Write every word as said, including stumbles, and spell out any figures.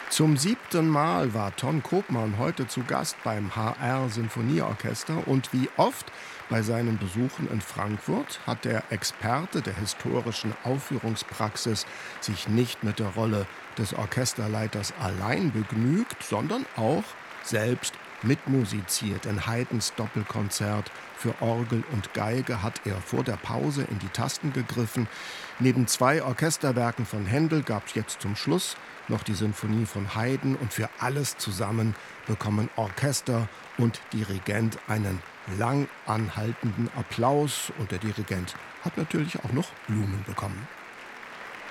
Zum siebten Mal war Ton Koopman heute zu Gast beim H R-Sinfonieorchester und wie oft bei seinen Besuchen in Frankfurt hat der Experte der historischen Aufführungspraxis sich nicht mit der Rolle des Orchesterleiters allein begnügt, sondern auch selbst mitmusiziert. In Haydns Doppelkonzert für Orgel und Geige hat er vor der Pause in die Tasten gegriffen. Neben zwei Orchesterwerken von Händel gab es jetzt zum Schluss noch die Sinfonie von Haydn, und für alles zusammen bekommen Orchester und Dirigent einen lang anhaltenden Applaus, und der Dirigent hat natürlich auch noch Blumen bekommen.